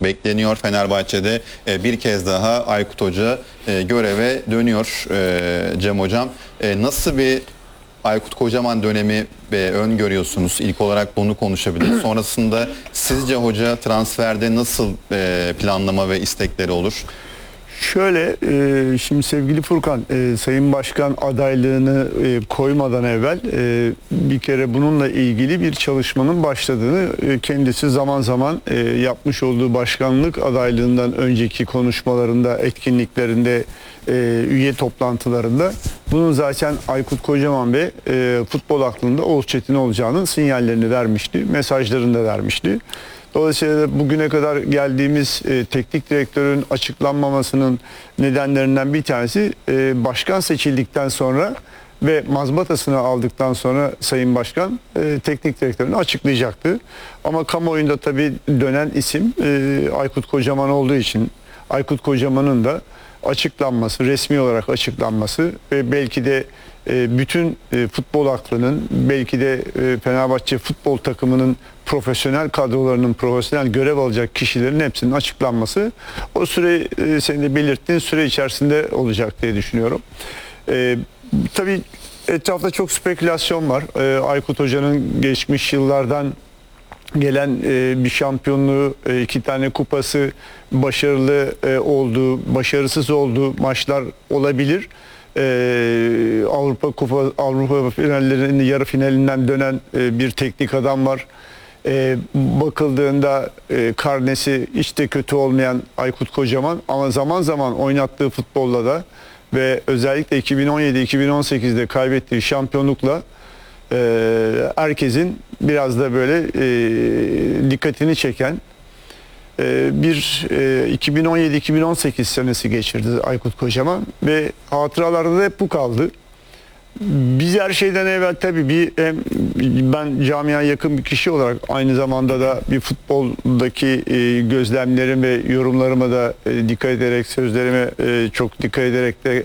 bekleniyor. Fenerbahçe'de bir kez daha Aykut Hoca göreve dönüyor Cem Hocam. Nasıl bir Aykut Kocaman dönemi öngörüyorsunuz? İlk olarak bunu konuşabiliriz. Sonrasında sizce hoca transferde nasıl planlama ve istekleri olur? Şöyle, şimdi sevgili Furkan, Sayın Başkan adaylığını koymadan evvel bir kere bununla ilgili bir çalışmanın başladığını kendisi zaman zaman yapmış olduğu başkanlık adaylığından önceki konuşmalarında, etkinliklerinde, üye toplantılarında bunun zaten Aykut Kocaman ve futbol aklında Oğuz Çetin olacağının sinyallerini vermişti, mesajlarını da vermişti. Dolayısıyla bugüne kadar geldiğimiz teknik direktörün açıklanmamasının nedenlerinden bir tanesi başkan seçildikten sonra ve mazbatasını aldıktan sonra Sayın Başkan teknik direktörünü açıklayacaktı. Ama kamuoyunda tabii dönen isim Aykut Kocaman olduğu için Aykut Kocaman'ın da açıklanması, resmi olarak açıklanması ve belki de bütün futbol aklının, belki de Fenerbahçe futbol takımının profesyonel kadrolarının, profesyonel görev alacak kişilerin hepsinin açıklanması o süre, senin de belirttiğin süre içerisinde olacak diye düşünüyorum. Tabii etrafta çok spekülasyon var. Aykut Hoca'nın geçmiş yıllardan gelen bir şampiyonluğu, 2 tane kupası, başarılı olduğu, başarısız olduğu maçlar olabilir. Avrupa finallerinin yarı finalinden dönen bir teknik adam var. Bakıldığında karnesi hiç de kötü olmayan Aykut Kocaman, ama zaman zaman oynattığı futbolla da ve özellikle 2017-2018'de kaybettiği şampiyonlukla herkesin biraz da böyle dikkatini çeken bir 2017-2018 senesi geçirdi Aykut Kocaman ve hatıralarda da hep bu kaldı. Biz her şeyden evvel tabii ben camiaya yakın bir kişi olarak aynı zamanda da bir futboldaki gözlemlerim ve yorumlarıma da dikkat ederek, sözlerime çok dikkat ederek de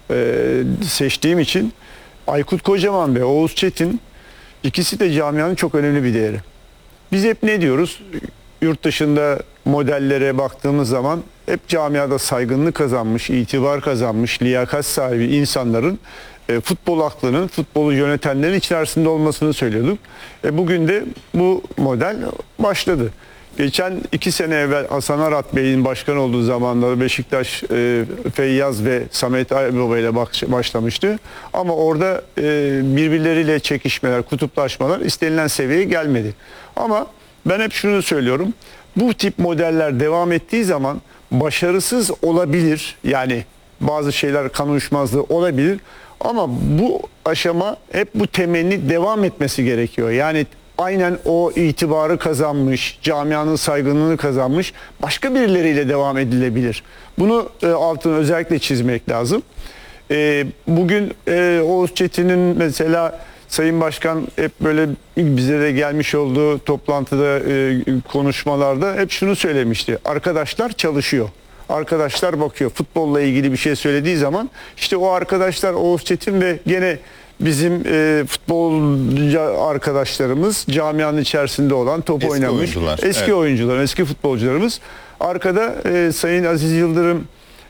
seçtiğim için Aykut Kocaman ve Oğuz Çetin ikisi de camianın çok önemli bir değeri. Biz hep ne diyoruz? Yurt dışında modellere baktığımız zaman hep camiada saygınlık kazanmış, itibar kazanmış, liyakat sahibi insanların futbol aklının, futbolu yönetenlerin içerisinde olmasını söylüyorduk. Bugün de bu model başladı. Geçen 2 sene evvel Hasan Arat Bey'in başkan olduğu zamanlarda Beşiktaş Feyyaz ve Samet Aybaba ile başlamıştı. Ama orada birbirleriyle çekişmeler, kutuplaşmalar istenilen seviyeye gelmedi. Ama ben hep şunu söylüyorum. Bu tip modeller devam ettiği zaman başarısız olabilir. Yani bazı şeyler kan uyuşmazlığı olabilir. Ama bu aşama, hep bu temenni devam etmesi gerekiyor. Yani aynen o itibarı kazanmış, camianın saygınlığını kazanmış başka birileriyle devam edilebilir. Bunu altını özellikle çizmek lazım. Bugün Oğuz Çetin'in mesela Sayın Başkan hep böyle bize de gelmiş olduğu toplantıda, konuşmalarda hep şunu söylemişti. Arkadaşlar çalışıyor. Arkadaşlar bakıyor. Futbolla ilgili bir şey söylediği zaman işte o arkadaşlar Oğuz Çetin ve gene bizim futbolcu arkadaşlarımız, camianın içerisinde olan top eski oynamış oyuncular, eski evet, oyuncular, eski futbolcularımız. Arkada Sayın Aziz Yıldırım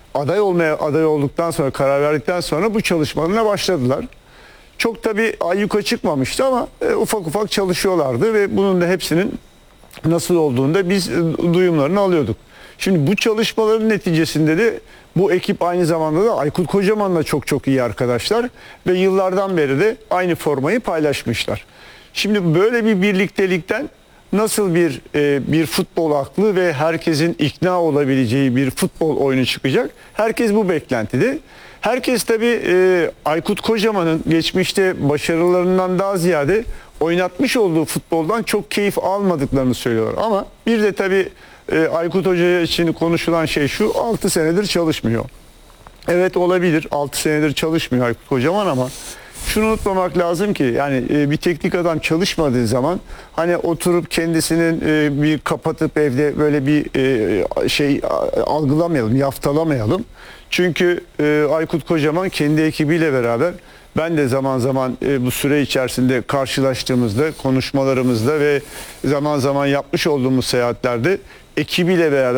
aday olduktan sonra, karar verdikten sonra bu çalışmalarına başladılar. Çok tabii ayyuka çıkmamıştı ama ufak ufak çalışıyorlardı ve bunun da hepsinin nasıl olduğunu da biz duyumlarını alıyorduk. Şimdi bu çalışmaların neticesinde de bu ekip aynı zamanda da Aykut Kocaman'la çok iyi arkadaşlar ve yıllardan beri de aynı formayı paylaşmışlar. Şimdi böyle bir birliktelikten nasıl bir futbol aklı ve herkesin ikna olabileceği bir futbol oyunu çıkacak? Herkes bu beklentide. Herkes tabii Aykut Kocaman'ın geçmişte başarılarından daha ziyade oynatmış olduğu futboldan çok keyif almadıklarını söylüyorlar. Ama bir de tabii Aykut Hoca için konuşulan şey şu: 6 senedir çalışmıyor. Evet, olabilir, 6 senedir çalışmıyor Aykut Kocaman, ama şunu unutmamak lazım ki yani bir teknik adam çalışmadığı zaman hani oturup kendisinin bir kapatıp evde böyle bir şey algılamayalım, yaftalamayalım. Çünkü Aykut Kocaman kendi ekibiyle beraber, ben de zaman zaman bu süre içerisinde karşılaştığımızda, konuşmalarımızda ve zaman zaman yapmış olduğumuz seyahatlerde ekibiyle beraber